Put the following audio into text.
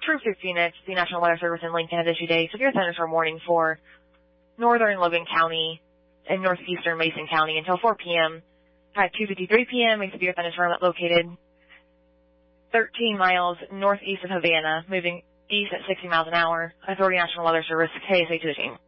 True 50 units, the National Weather Service in Lincoln has issued a severe thunderstorm warning for northern Logan County and northeastern Mason County until 4 p.m. At 2:53 p.m., a severe thunderstorm located 13 miles northeast of Havana, moving east at 60 miles an hour. Authority National Weather Service, KSA to the team.